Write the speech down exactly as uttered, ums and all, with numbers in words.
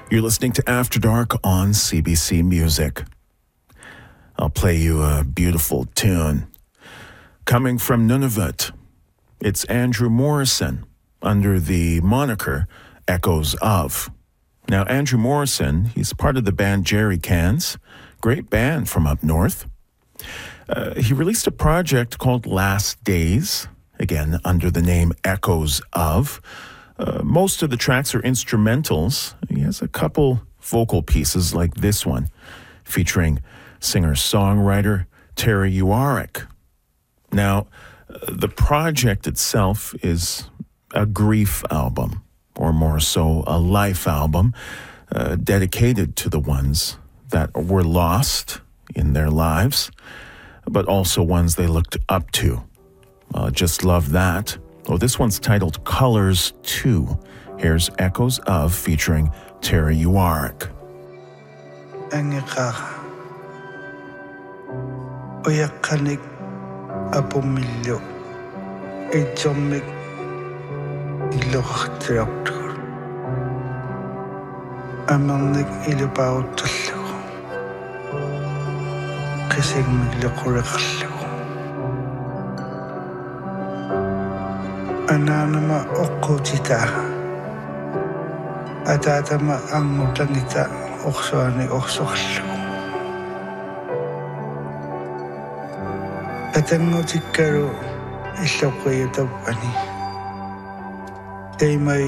You're listening to After Dark on C B C Music. I'll play you a beautiful tune. Coming from Nunavut, it's Andrew Morrison under the moniker Echoes Of. Now, Andrew Morrison, he's part of the band Jerry Cans, great band from up north. Uh, he released a project called Last Days, again under the name Echoes Of. Uh, most of the tracks are instrumentals. He has a couple vocal pieces like this one, featuring singer-songwriter Terry Uarick. Now, uh, the project itself is a grief album, or more so a life album, uh, dedicated to the ones that were lost in their lives, but also ones they looked up to. Uh, just love that. Oh, this one's titled Colors two. Here's Echoes Of featuring Terry Uarick. Angeka oyakanik apomilyo ejomik ilokhtraktur amanik ilabautallo qisig miglaquraqallo ananama oqqutita atatama angutangita oqsuani oqsoqallu atangotikkaru illoqiyatapani eimai